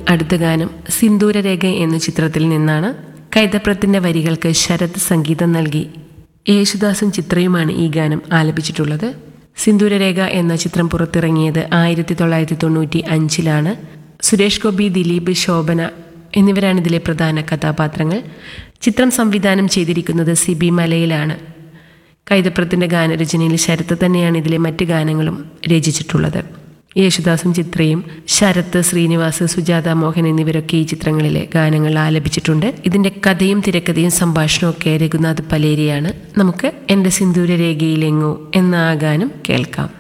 അടുത്ത ഗാനം സിന്ദൂരരേഖ എന്ന ചിത്രത്തിൽ നിന്നാണ്. കൈതപ്രത്തിന്റെ വരികൾക്ക് ശരത് സംഗീതം നൽകി. യേശുദാസും ചിത്രയുമാണ് ഈ ഗാനം ആലപിച്ചിട്ടുള്ളത്. സിന്ദൂരരേഖ എന്ന ചിത്രം പുറത്തിറങ്ങിയത് 1995 സുരേഷ് ഗോപി, ദിലീപ്, ശോഭന എന്നിവരാണ് ഇതിലെ പ്രധാന കഥാപാത്രങ്ങൾ. ചിത്രം സംവിധാനം ചെയ്തിരിക്കുന്നത് സിബി മലയിലാണ്. കൈതപ്രത്തിന്റെ ഗാനരചനയിൽ ശരത്ത് തന്നെയാണ് ഇതിലെ മറ്റ് ഗാനങ്ങളും രചിച്ചിട്ടുള്ളത്. യേശുദാസും ചിത്രയും, ശരത്ത്, ശ്രീനിവാസ്, സുജാത മോഹൻ എന്നിവരൊക്കെ ഈ ചിത്രങ്ങളിലെ ഗാനങ്ങൾ ആലപിച്ചിട്ടുണ്ട്. ഇതിൻ്റെ കഥയും തിരക്കഥയും സംഭാഷണവും ഒക്കെ രഘുനാഥ് പലേരിയാണ്. നമുക്ക് എൻ്റെ സിന്ദൂരരേഖയിലെങ്ങോ എന്ന ആ ഗാനം കേൾക്കാം.